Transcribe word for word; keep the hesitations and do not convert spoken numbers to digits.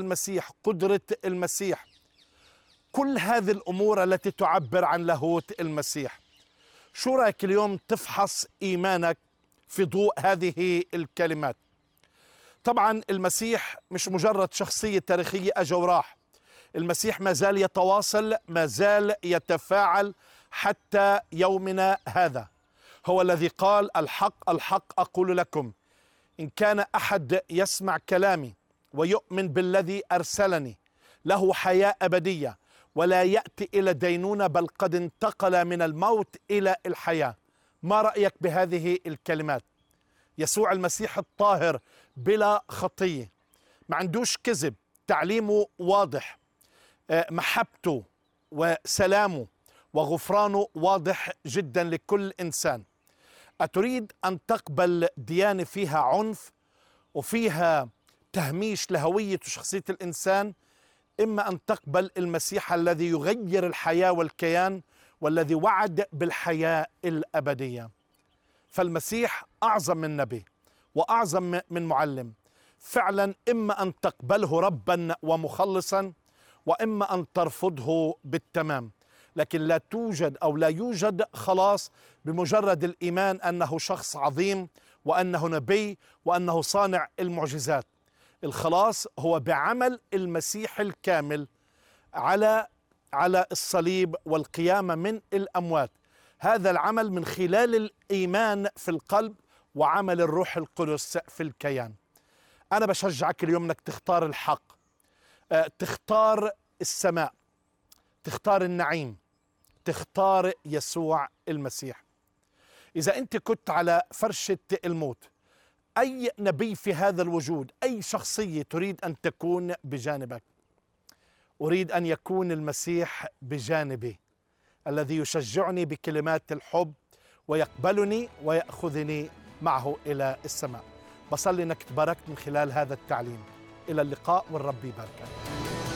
المسيح، قدرة المسيح، كل هذه الأمور التي تعبر عن لاهوت المسيح. شو رأيك اليوم تفحص إيمانك في ضوء هذه الكلمات؟ طبعا المسيح مش مجرد شخصية تاريخية أجا وراح، المسيح ما زال يتواصل، ما زال يتفاعل حتى يومنا هذا. هو الذي قال: الحق الحق أقول لكم، إن كان أحد يسمع كلامي ويؤمن بالذي أرسلني له حياة أبدية ولا يأتي إلى دينونة، بل قد انتقل من الموت إلى الحياة. ما رأيك بهذه الكلمات؟ يسوع المسيح الطاهر بلا خطية، ما عندوش كذب، تعليمه واضح، محبته وسلامه وغفرانه واضح جدا لكل إنسان. أتريد أن تقبل ديانة فيها عنف وفيها تهميش لهوية وشخصية الإنسان، إما أن تقبل المسيح الذي يغير الحياة والكيان والذي وعد بالحياة الأبدية. فالمسيح أعظم من نبي وأعظم من معلم فعلا، إما أن تقبله ربا ومخلصا وإما أن ترفضه بالتمام. لكن لا توجد أو لا يوجد خلاص بمجرد الإيمان أنه شخص عظيم وأنه نبي وأنه صانع المعجزات. الخلاص هو بعمل المسيح الكامل على على الصليب والقيامة من الأموات. هذا العمل من خلال الإيمان في القلب وعمل الروح القدس في الكيان. أنا بشجعك اليوم أنك تختار الحق، تختار السماء، تختار النعيم، تختار يسوع المسيح. إذا أنت كنت على فرشة الموت، أي نبي في هذا الوجود، أي شخصية تريد أن تكون بجانبك؟ أريد أن يكون المسيح بجانبي، الذي يشجعني بكلمات الحب ويقبلني ويأخذني معه إلى السماء. بصلي أنك تباركت من خلال هذا التعليم. إلى اللقاء والرب يباركك.